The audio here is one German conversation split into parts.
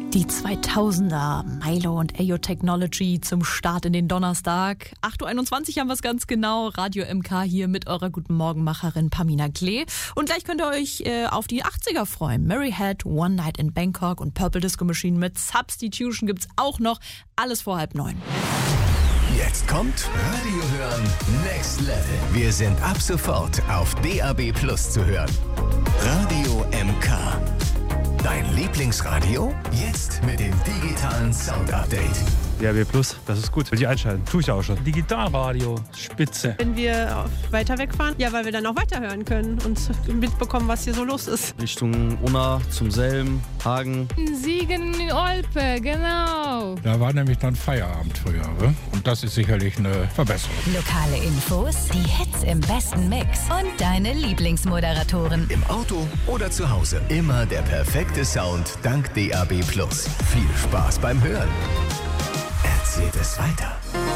Die 2000er, Milo und Ayo Technology zum Start in den Donnerstag. 8.21 Uhr haben wir es ganz genau. Radio MK hier mit eurer Guten Morgenmacherin Pamina Klee. Und gleich könnt ihr euch auf die 80er freuen. Mary Had, One Night in Bangkok und Purple Disco Machine mit Substitution gibt's auch noch. Alles vor 8:30. Jetzt kommt Radio hören Next Level. Wir sind ab sofort auf DAB+ zu hören. Radio MK. Dein Lieblingsradio? Jetzt mit dem digitalen Sound-Update. DAB+, das ist gut. Will ich einschalten. Tue ich auch schon. Digitalradio, spitze. Wenn wir weiter wegfahren, ja, weil wir dann auch weiterhören können und mitbekommen, was hier so los ist. Richtung Unna, zum Selm, Hagen. Siegen, Olpe, genau. Da war nämlich dann Feierabend früher. Und das ist sicherlich eine Verbesserung. Lokale Infos, die Hits im besten Mix und deine Lieblingsmoderatoren. Im Auto oder zu Hause. Immer der perfekte Sound dank DAB+. Viel Spaß beim Hören. Erzählt es weiter.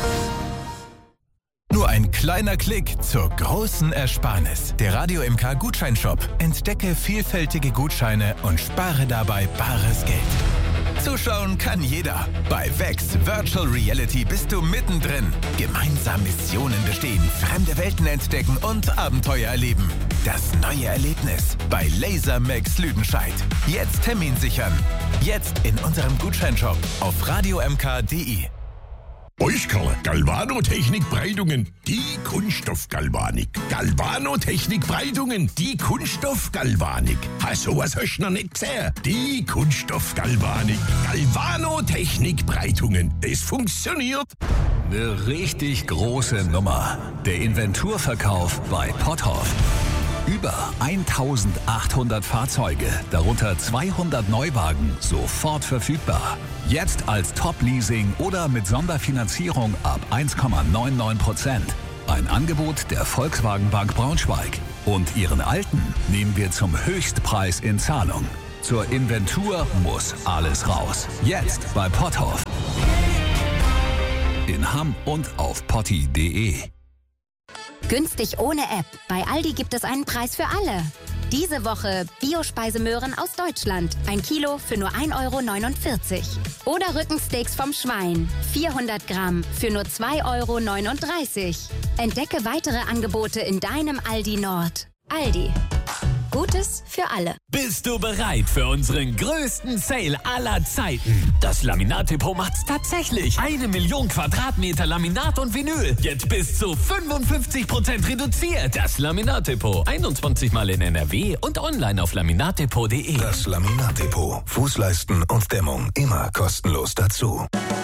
Nur ein kleiner Klick zur großen Ersparnis. Der Radio MK Gutscheinshop. Entdecke vielfältige Gutscheine und spare dabei bares Geld. Zuschauen kann jeder. Bei VEX Virtual Reality bist du mittendrin. Gemeinsam Missionen bestehen, fremde Welten entdecken und Abenteuer erleben. Das neue Erlebnis bei Lasermax Lüdenscheid. Jetzt Termin sichern. Jetzt in unserem Gutscheinshop auf radiomk.de. Euskala Galvanotechnik Breitungen, die Kunststoffgalvanik. Galvanotechnik Breitungen, die Kunststoffgalvanik. Sowas hast du noch nicht gesehen. Die Kunststoffgalvanik. Galvanotechnik Breitungen. Es funktioniert. Eine richtig große Nummer. Der Inventurverkauf bei Potthoff. Über 1800 Fahrzeuge, darunter 200 Neuwagen, sofort verfügbar. Jetzt als Top-Leasing oder mit Sonderfinanzierung ab 1,99%. Ein Angebot der Volkswagen Bank Braunschweig. Und Ihren Alten nehmen wir zum Höchstpreis in Zahlung. Zur Inventur muss alles raus. Jetzt bei Potthoff. In Hamm und auf potti.de. Günstig ohne App. Bei Aldi gibt es einen Preis für alle. Diese Woche Biospeisemöhren aus Deutschland. 1 Kilo für nur 1,49 €. Oder Rückensteaks vom Schwein. 400 Gramm für nur 2,39 €. Entdecke weitere Angebote in deinem Aldi Nord. Aldi. Gutes für alle. Bist du bereit für unseren größten Sale aller Zeiten? Das Laminat-Depot macht's tatsächlich. 1 Million Quadratmeter Laminat und Vinyl. Jetzt bis zu 55% reduziert. Das Laminat-Depot. 21 Mal in NRW und online auf laminatdepot.de. Das Laminat-Depot. Fußleisten und Dämmung immer kostenlos dazu.